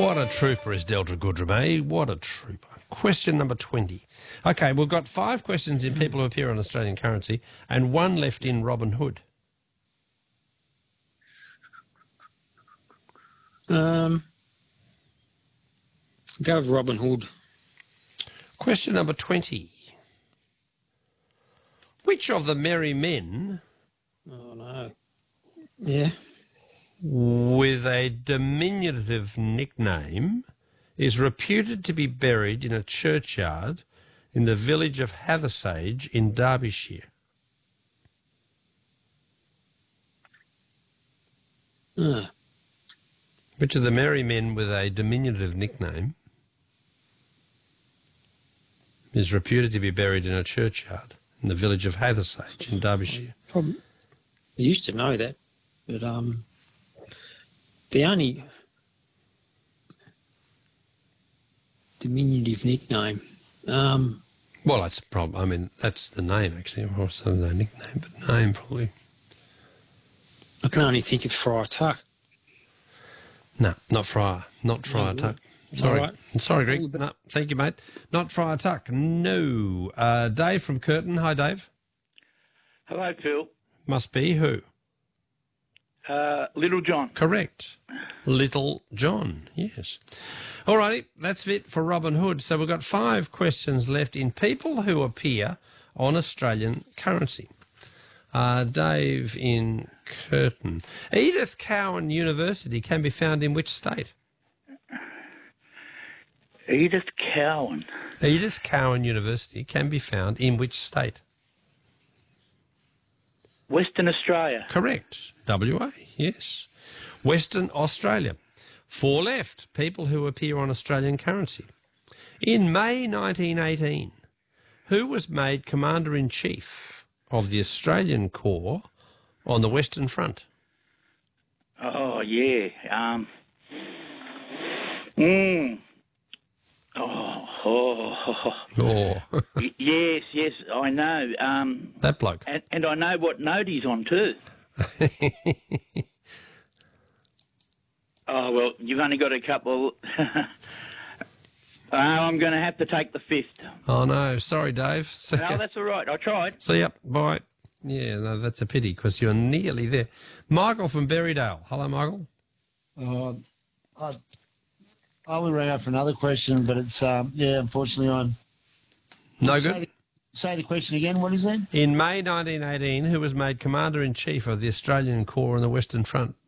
What a trooper is Delta Goodrum, eh? What a trooper. Question number 20. Okay, we've got 5 questions in people who appear on Australian currency and 1 left in Robin Hood. Go with Robin Hood. Question number 20. Which of the merry men Oh, no. Yeah. with a diminutive nickname is reputed to be buried in a churchyard in the village of Hathersage in Derbyshire? Which of the merry men with a diminutive nickname is reputed to be buried in a churchyard in the village of Hathersage in Derbyshire? Probably. I used to know that, but the only diminutive nickname. Well, that's the problem. I mean, that's the name, actually. Or so no nickname, but name, probably. I can only think of Friar Tuck. No, not Friar. Not Friar Tuck. Sorry. All right. Sorry, Greg. No, thank you, mate. Not Friar Tuck. No. Dave from Curtin. Hi, Dave. Hello, Phil. Must be who? Little John. Correct. Little John, yes. All righty, that's it for Robin Hood. So we've got 5 questions left in people who appear on Australian currency. Dave in Curtin. Edith Cowan University can be found in which state? Edith Cowan. Edith Cowan University can be found in which state? Western Australia. Correct. WA, yes. Western Australia. 4 left, people who appear on Australian currency. In May 1918, who was made Commander-in-Chief of the Australian Corps on the Western Front? Oh, yeah. Oh. Yes, I know. That bloke. And I know what note he's on too. Oh, well, you've only got a couple. I'm going to have to take the 5th. Oh, no. Sorry, Dave. No, that's all right. I tried. See ya. Bye. Yeah, no, that's a pity because you're nearly there. Michael from Berrydale. Hello, Michael. I only rang up for another question, but it's, unfortunately I'm... No good? Say the question again, what is it? In May 1918, who was made Commander-in-Chief of the Australian Corps on the Western Front?